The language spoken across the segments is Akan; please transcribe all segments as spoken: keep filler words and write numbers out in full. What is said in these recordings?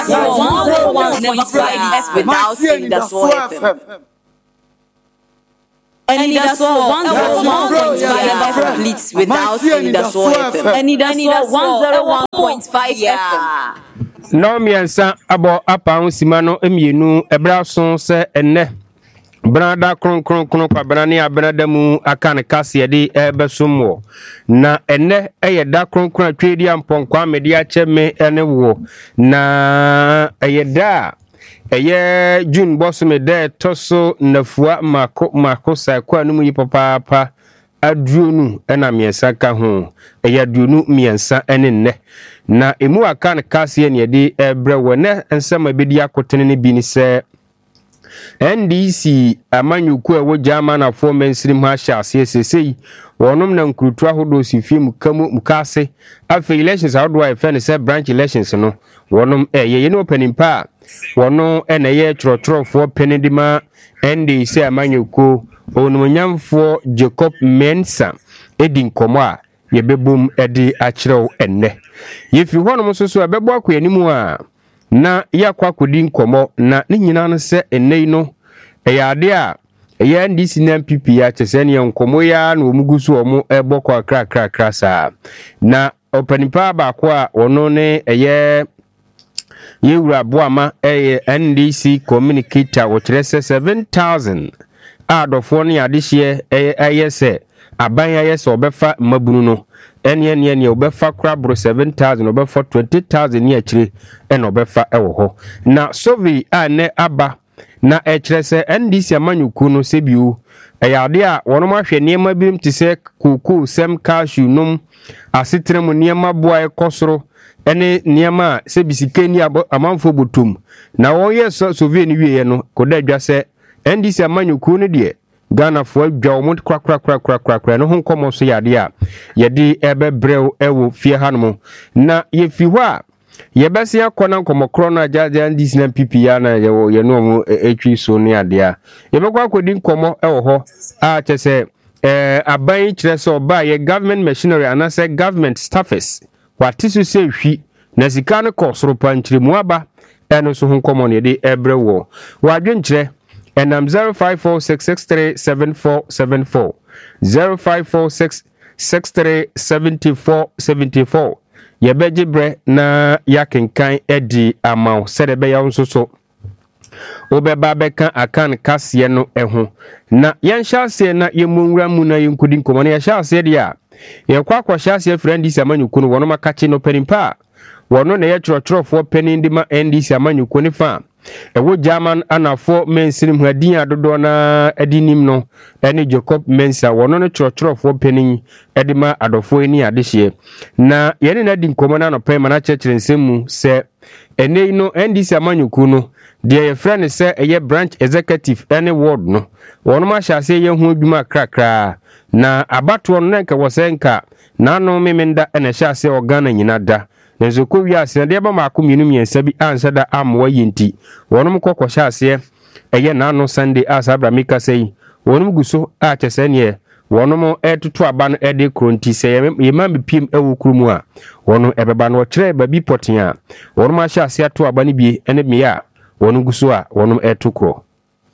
one oh one point five without saying that's what F M. And that's what one oh one point five never completes without saying that's what F M. And that's one oh one point five F M. No miensa abo apa nsima no emienu ebra so se enne brada kron kron kron kwa brane abrada mu aka ne kase de ebesomwo na enne eye da kron kron atwedi amponkwa mede ache me ene wo na eye da eye June boss me de toso nafua mako mako sa kwa no mu yi papa pa aduonu ena miensa ka ho eye aduonu miensa ene nne na emu aka ne kase ne de ebre wona ensema bedi akotene ne bi ni se N D C amanyuku ewo jama na fo mensirim ha sha asesesei wonom na nkrutu ahodo sifie mukamu mukase afa elections ahodo a fe ne se branch elections no wonom eye ye no panimpa wono ene ye trotro penidima N D C amanyuku onumnyamfo Jacob Mensa edin komo a ye bebum edi akyerew enne ye fi honom so so abebo akoyanimu a na yakwa kodi nkomo na ni nyina no se enei no eyade a eya N D C na M P P ya chese ne nkomo ya na omugusu omo ebokọ akra akra akra sa na opanipa ba kwa ono ne eye yewura boama eye N D C communicator wo kyerese seven thousand adofo ne adehye eye ayese aban ayese obefa mabunu no ene ene ene obefa kra bro seven thousand obefa twenty thousand ne akire ene obefa ewo ho na sovi ane aba na ekyerese N D C amanyuku no sebiu eyade a wonom ahwe niema bim te se kuku sem cashew num asetrem niema boa ekosoro ene niema se bisikani amanfo botum na won ye sovi ni wiye no koda adwa se N D C amanyuku no de Ghana fo adwa omo kra kra kra kra kra kra no ho komo so yade a yedi ebe brew ewo fie hanom na ye fi ho a ye bese akona nkomokro na jaja N D C na P P ya na ye ye no mu etwi so ne ade a ye bekwa kodi nkomo ewo ho a chese eh aban kire so ba ye government machinery anase government staffers watisu se hwi na sika ne kosoro panchiremu aba eno so ho nkomo ne de ebre wo wadwenkire enam zero five four six six three seven four seven four zero five four six six three seven four seven four yebeje bre na yakenkan edi amaw sedebe ya nsoso obeba beka akan kase no eho na yenhyase na yemunwura mu na yenkudi nkomo na yehyase dia yekwa kwahyase friend N amanyuku no wono makache no penimpa wono na yetrotro penin dima N D C amanyuku ne fa ewo German anafo mensirim hadin adodo na adinim no ene Jacob Mensa wono no trotro penin edima adofo eni adehye na yene na di nkomo na no pema na chechire nsemu se enei no N D C amanyuku no de ye friend se eye branch executive ene ward no wono ma hyase ye hu adwuma krakra na abato no nka wosenka na no memenda ene hyase organa nyina da Nenzo ko wi ase de ba maako mienu miensa bi ansa da amwa yenti wonum kokko hyase eye na no Sunday asa abramika sei wonum guso a chese ne wonum etutu aba no ede kronti se ye ma bipim ewu kurumu a wonum ebeba no kire ba bi poten a wonum a hyase ato aba ne bi ene me a wonum guso a wonum etukro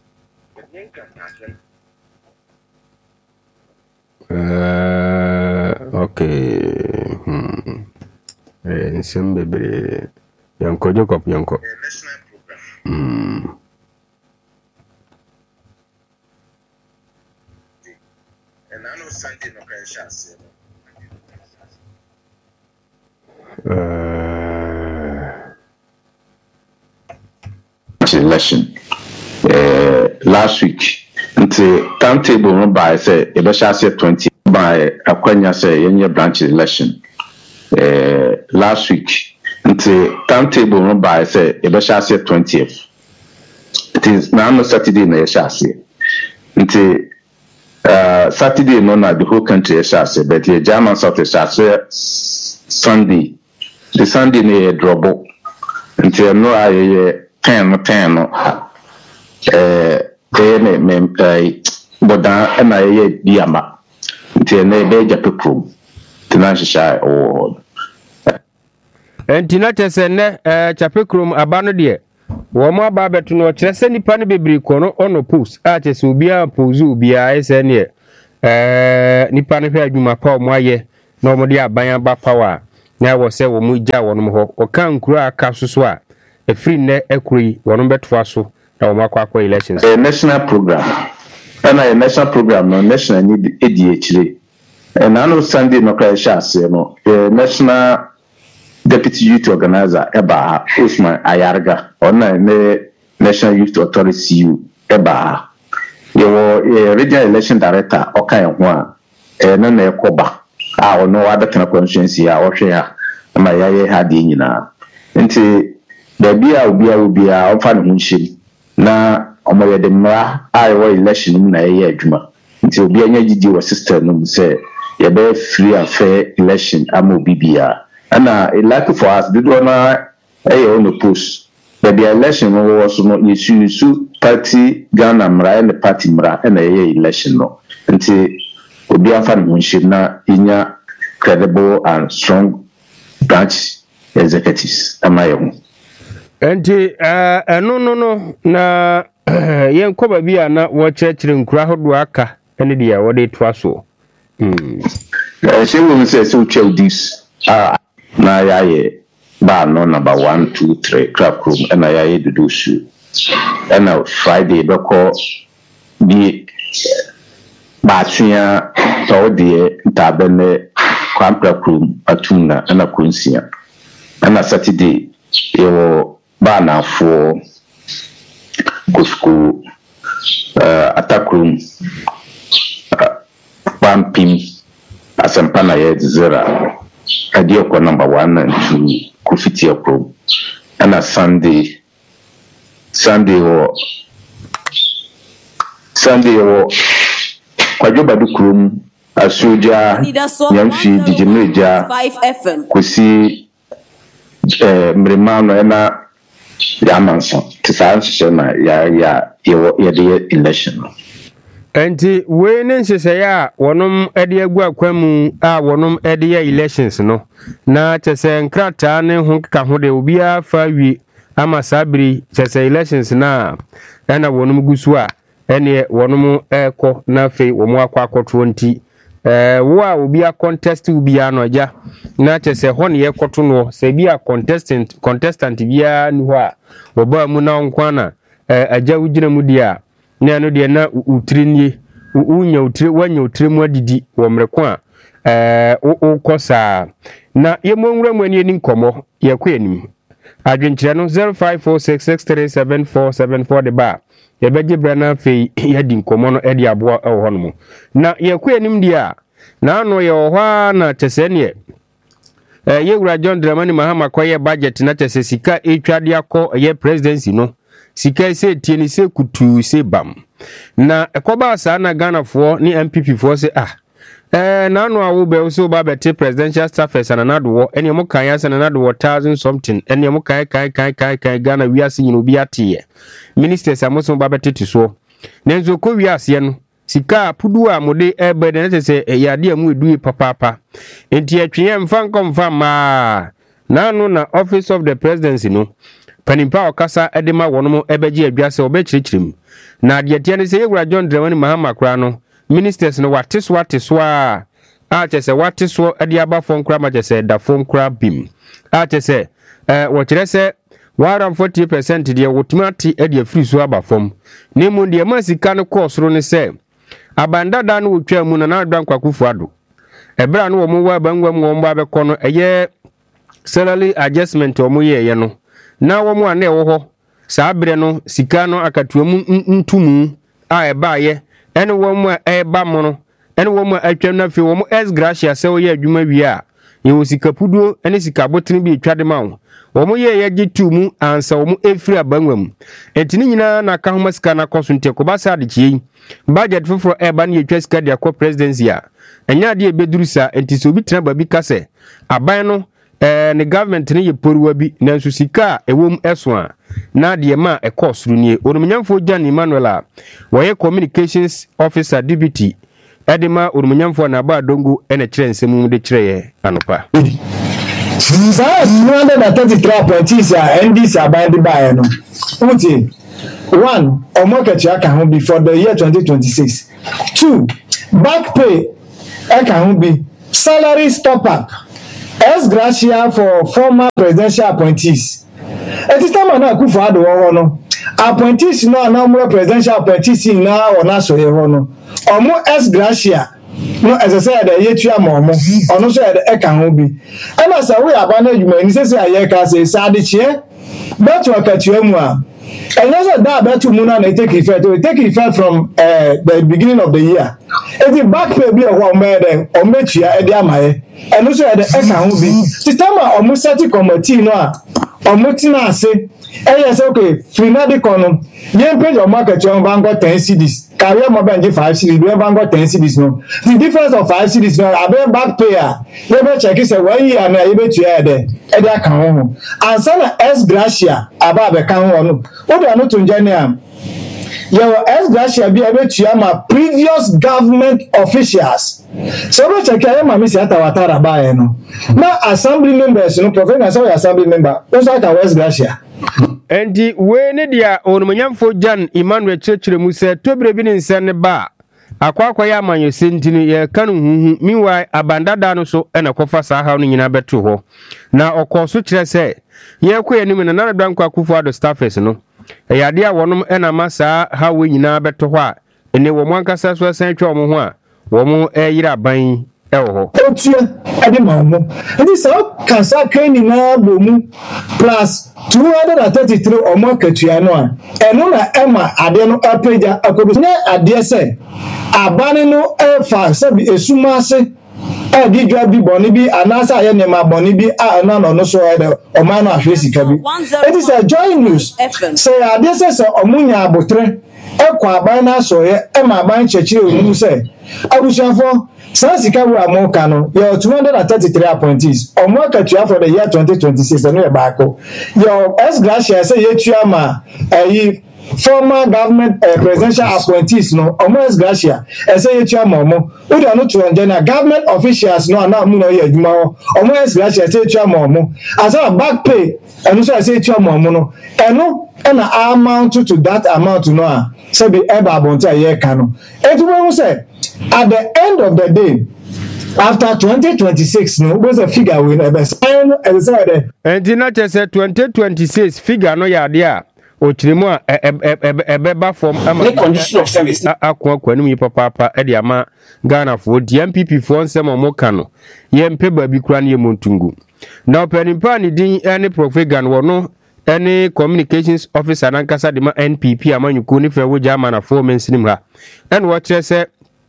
uh okay hmm eh nsembe bebre yanko Jacob yanko mm enano Sunday no precious uh election uh last week until timetable no by say e be share twenty by akwanya say yenye branch election uh last week until timetable no by say e be share twentieth it is now no Saturday na share until uh Saturday no na the whole country share but the German South share Sunday the Sunday na drop until no aye ten ten no eh eh me me boda na aye diama until na be japepro tinasha oh enti na kyese ne eh chapekrom aba no de wo mo aba beto no kyerɛ sɛ nipa no bebiri kɔ no ono post a kyese obi a pose obi a ɛsɛ ne eh nipa no hwɛ adwuma pa o mo ayɛ na o mo de aban aba power na wo sɛ wo mo gya wo no ho o kan kuro aka so so a efiri ne ekuri wo no beto aso na wo makɔ akɔ elections a national program and a national program no national need A D H D and I know Sunday no cry shas no the national deputy youth organizer eba Usman Ayarga ona ne national youth authority you eba your regional election director okan ho a e no na ekoba a ono abetena constituency a ohwe a ma yaye ha de nyina nti da bia obi a obi a ofa ne hunhim na omoye de mra a wo election mu na yaye adwuma nti obi anya gigi wo system no say ye be free and fair election am obi bia ana e like for us did wanna eh on the post the election was no issue su party Ghana mra and the party mra and the election no nti obi afa no nshim na inya credible and strong branch executives amayo nti eh eno no no na yen ko ba bia na wo kyerɛkyerɛ nkura hodo aka ene dia wo de toa so mm eh she will say so tell this ah na yaye ba no number one two three crack room and na yaye do shoe and now Friday beko bi ba tua to de tabene crack room atuna and na kunsia and na Saturday yo ba na for go school uh attack room pampim asampana ye zero Adioko number one and two Kufiti Pro and a Sunday Sunday or Sunday or Kwajoba Dukrum Asuja Yamshi Dijimeja Kusi Mrimano Ena Yamanson Tisana ya ya ya election. Enti we ne nhyehyɛ a wonom ede agu akwamu a wonom ede ya elections no na kyese nkrata ne ho ka ho de obi a fa wi ama sabiri kyese elections na na wonom gusu a ene wonom ekɔ na fe wo mo akɔ akɔto nti eh wo a obi a contest obi a no agya na kyese ho ne yɛkɔto no se bi a contestant contestant bia ni ho a wo ba mu na nkwana eh agya ugina mu dia na no de na utiri nie unya utiri wanya utiri mu adidi wo mreko a eh o kosa na yemonwura mu ani ni nkomo yakɔ anim adwenkyerɛ no zero five four six six three seven four seven four de ba yebegye bra na fei yadi nkomo no ede aboa ɛwɔ hɔ no na yakɔ anim dia na no ye hɔ na tese ne eh yewura John Dramani Mahama kɔyɛ budget na tese sika etwade akɔ ye presidency no sika se tieni se kutu se bam na ekoba sa na Ghana fo ni M P P fo se ah eh na no awo be so ba bete presidential staffers na nado wo ene mo kan ya se na nado one thousand something ene mo kai kai kai kai kai Ghana wiase nyino bi ate ministers amoso ba bete tiso nenzo ko wiase no sika pudu a mode e be de na se yade amu edu papa papa enti atwe mfa nkomfa ma na no na office of the presidency no panimpa okasa edema wonom ebeji adwase obekirikrim na adietie ne se yewura John Dramani Mahama kra no ministers no wateso wateso a a chese wateso ede aba fon kra ma chese da fon kra bim a chese eh wo kire se one hundred forty percent de wotumati ede afiri so aba fom ne mu de masika no kosoro ne se abandada no wotwa mu na na adwan kwakufu ado ebra no wo mu wa bangwam wo mba bekɔ no eye salary adjustment wo mu ye ye no na wo mu ane wo ho saa bere no sika no akatuamu ntumu a ebaaye ene wo mu eba mo no ene wo mu atwam na fe wo mu es gracia se wo ye adwuma wi a ye wo sika puduo ene sika botene bi etwade ma wo wo mu ye ye gitumu ansa wo mu efiri abanwam entini nyina na ka ho sika na koso nte ko ba sa de chie budget foforo eba na yetwa sika de akɔ presidency a enya de ebeduru sa enti so bi tena ba bi kase aban no eh ne government ne yeporuwa bi nanso sika ewom eso a na de ma e cost runie onumnyamfo Jan Emmanuel a woye communications officer deputy edema onumnyamfo na ba dongo ene kire nsemu de kire ye anopa saa two hundred thirty-three appointees a N D C aban de bae no uti one omo katua ka ho bi for the year twenty twenty-six. Two, back pay e ka ho bi, salary stop up, ex gratia for former presidential appointees. It is time na Akufo-Addo wo no appointees no na mo presidential appointees na ona so ye ho no omo ex gratia no as I said the yetua momo ono so e ka ho bi e na say we aba na adwuma ni sese aye ka say sade che beto akatua mu a enye so da beto mu na take effect we take effect from uh, the beginning of the year. If the back pay be o mo e o metua e de amaye eno so e de e ka ho bi titama omo set committee no a omo tina ase eh say okay finadi kono yen page of market you bank ten cedis career mo benji five cedis we bank ten cedis no the difference of five cedis no abe back payer we be check say one year na you be to e de e de aka ho ansa na ex gratia aba be kan ho no wo do no to njane am your ex gratia bi e be to am previous government officials so we check ya ma mi si atawatara ba e no na assembly members no professor say assembly member o so ata ex gratia. Endi we ne dia onumanyamfo Jan Emmanuel Chechire mu se tobre bi ne nsen ne ba akwakwa ya amanyo sentinu ye kanu huhu miwai abandada no so ena kofa sa ha no nyina beto ho na okoso kire se ye kwe anim na na dan kwa Akufo-Addo staffers no e yade a wonom ena masa ha we nyina beto ho a ene wo mwankasa so san twa mo ho a wo mo e yira ban ewo ho otua ade ma mo edi so kansa kan ni na bomu plus two hundred thirty-three omo katua no a eno na ema ade no apeja akobi ne ade se abane no efa se bi esuma ase e di dwa bi boni bi anasa aye ne ma boni bi a na no no so ede o ma no ahwe sika bi edi se joy news se ade se se omunya abotre ekwa aban na so ye e ma aban chechire onu se abushafo Sansika we amoka no your two hundred thirty-three appointees omo katua for the year twenty twenty-six no e baako your ex gratia say yetua ma eh former government uh, presidential appointees no omo ex gratia e say yetua ma omo we do not to enjoy government officials no na mu no ye adwuma ho omo ex gratia say yetua ma omo as a back pay eno so say yetua ma omo no eno na amount to that amount no a say be eba abonta ye ka no etubo say at the end of the day after twenty twenty-six no was a figure we never sign and said and not just twenty twenty-six figure no ya dia o chirimu a ebeba form ama condition of service akwa kwanu yi papa papa e dia ma Ghana for D M P P for nsem omoka no ye mpe ba bi kura ne montungu na openimpa ne din ene profegan wo no ene communications officer nankasa de ma N P P amanyuko ni fe wo jama na for mensinim ha en wo kire se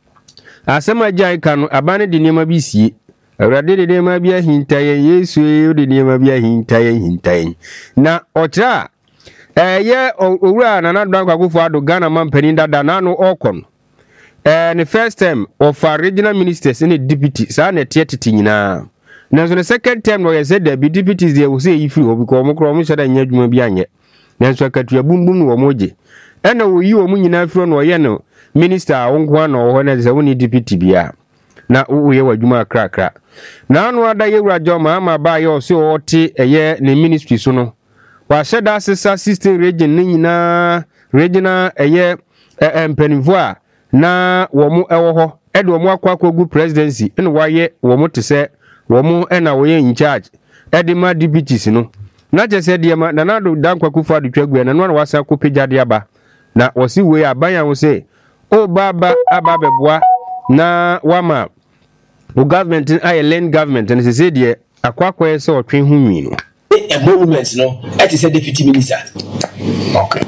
asema jai kanu abane de niema bi sie awrade de niema bi ahintaye Yesu e de niema bi ahintaye hintaye na otra eh ye owura na na dan Akufo-Addo Ghana mampani dada na no okon eh the first time of our regional ministers in a deputy sa na tietiti nyina na so the second time no ye said the deputies they will say if you because mo kro mo shada nya adwuma bi anye na so akatua bumbum no mo je ena wo yi wo mo nyina firo no ye no minister wonkwa na wo na ze woni deputy bia na wo ye wadwuma krakra na anu ada ye wura joma ama ba ye o se o ti eye ne ministry so no wa sheda asesa system region ni nyina regional eye empenifo a na wo mo ewo ho e de wo mo akwa akwa gu presidency ene wa ye wo mo te se wo mo e na wo ye in charge e de ma deputies no na je se de ma na na do dan kwa Akufo-Addo twagua na no na wasa ko pejade aba na wo si we abanya wo se o baba ababeboa na wama o government ay land government and say dey akwakwa se otwe hu nwi no e movement no et is a deputy minister okay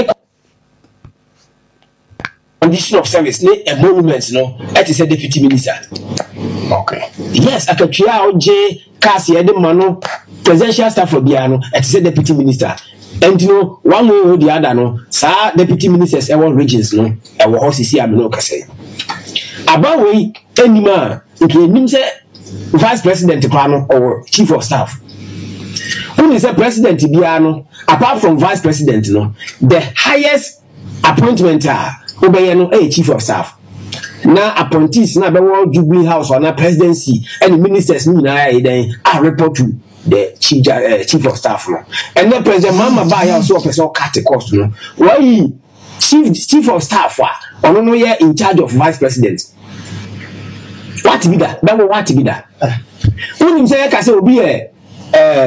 condition of service ne a movement no et is a deputy minister okay yes akatua oje kasi e de mano presidential staff for bia no et is a deputy minister and you know one way or the other no sa deputy ministers e won regions no e wo osisi amino kase abawe enima nke nim se vice president kwano or chief of staff who is a president bia no apart from vice president no the highest appointment are obeye no a chief of staff na appointees na be wo Jubilee House or na presidency and ministers ni na ya den a report to the chief uh, chief of staff no and then president mama ba ya so person cut the cost no why chief chief of staff wa ono no ye in charge of vice president what be that that what be that unim say ka say obi eh